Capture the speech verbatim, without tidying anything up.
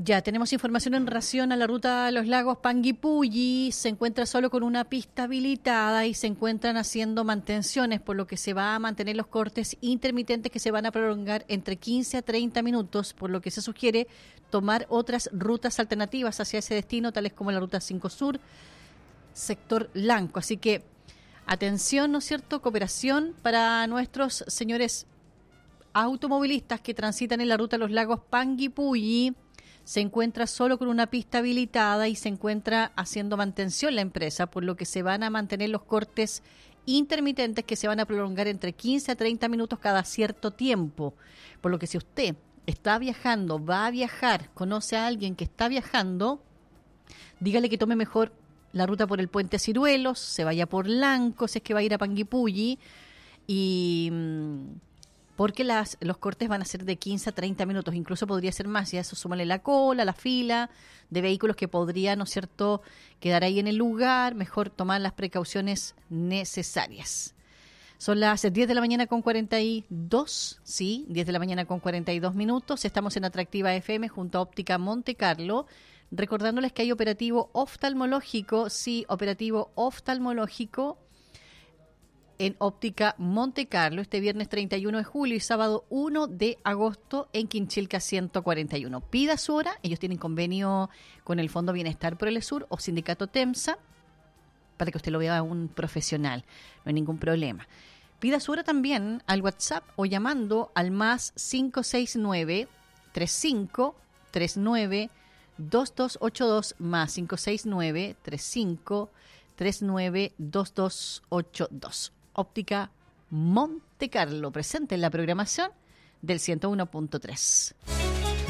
Ya, tenemos información en relación a la ruta de los lagos Panguipulli. Se encuentra solo con una pista habilitada y se encuentran haciendo mantenciones, por lo que se va a mantener los cortes intermitentes que se van a prolongar entre quince a treinta minutos, por lo que se sugiere tomar otras rutas alternativas hacia ese destino, tales como la ruta cinco Sur, sector Lanco. Así que, atención, ¿no es cierto?, cooperación para nuestros señores automovilistas que transitan en la ruta de los lagos Panguipulli. Se encuentra solo con una pista habilitada y se encuentra haciendo mantención la empresa, por lo que se van a mantener los cortes intermitentes que se van a prolongar entre quince a treinta minutos cada cierto tiempo. Por lo que si usted está viajando, va a viajar, conoce a alguien que está viajando, dígale que tome mejor la ruta por el puente Ciruelos, se vaya por Lanco, si es que va a ir a Panguipulli, y porque las, los cortes van a ser de quince a treinta minutos, incluso podría ser más, y a eso súmale la cola, la fila de vehículos que podrían, ¿no es cierto?, quedar ahí en el lugar. Mejor tomar las precauciones necesarias. Son las diez de la mañana con cuarenta y dos, sí, diez de la mañana con cuarenta y dos minutos. Estamos en Atractiva F M junto a Óptica Monte Carlo, recordándoles que hay operativo oftalmológico, sí, operativo oftalmológico en Óptica Monte Carlo este viernes treinta y uno de julio y sábado uno de agosto en Quinchilca ciento cuarenta y uno. Pida su hora, ellos tienen convenio con el Fondo Bienestar por el Sur o Sindicato TEMSA, para que usted lo vea a un profesional, no hay ningún problema. Pida su hora también al WhatsApp o llamando al más cinco seis nueve, tres cinco tres nueve, dos dos ocho dos, más cinco seis nueve, tres cinco tres nueve, dos dos ocho dos. Óptica Monte Carlo, presente en la programación del ciento uno punto tres.